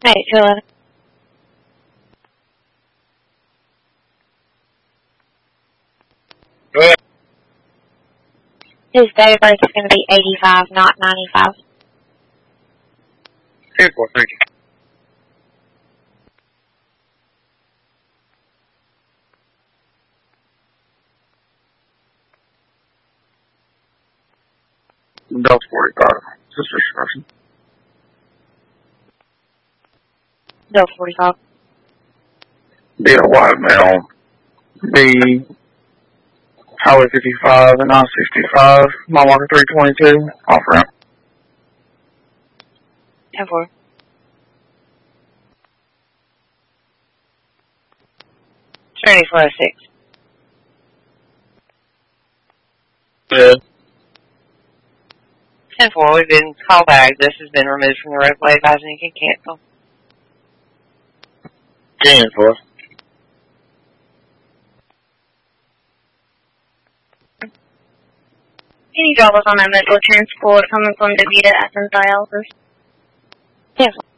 Right, so Good. his date of birth is going to be 85, not 95. 10-4, thank you. Delta 45. Sister Person. Delta 45. Be a white male. Be Highway 55 and I-65. Mile marker 322. Off ramp. 10-4. Serenity 406. Good. 10-4, we've been called back. This has been removed from the roadway. Advising you can cancel. 10-4. Any drivers on that medical transport coming from DeVita Athens dialysis? Cancel.